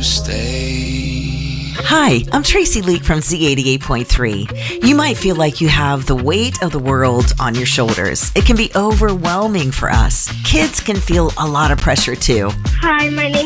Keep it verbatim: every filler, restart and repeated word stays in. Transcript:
stay. Hi, I'm Tracy Leak from Z eighty-eight point three. You might feel like you have the weight of the world on your shoulders. It can be overwhelming for us. Kids can feel a lot of pressure too. Hi, my name